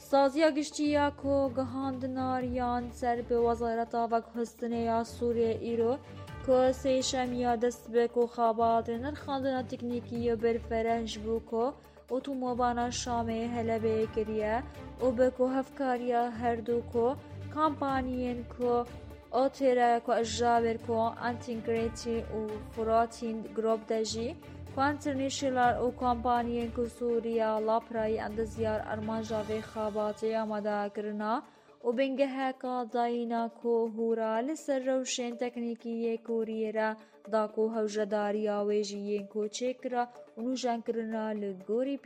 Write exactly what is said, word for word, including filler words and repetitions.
سازیا گشتیا کو گهاندناریان سر به وزارت آوک هستنه یا سوریه ایرو که سیشمیا دست به کو خوابات نرخاندنا تکنیکی برفرنج بو کو اتومبانا شامه هلبه کریه و به کو هفکاریا هر دو کو کامپانیین کو اوتره کو اجابر کو انتگریتی و فراتین گروپ دجی کوانترنیشنال و کمپانیین کو سوریا لاپرای اندزیار ارمانجا و خواباتی آماده کرنا و بنگه هکا داینا کو هورا لسر روشن تکنیکی کوریرا دا کو هوجداریا ویجیین کو چکرا و نوجان کرنا لگوری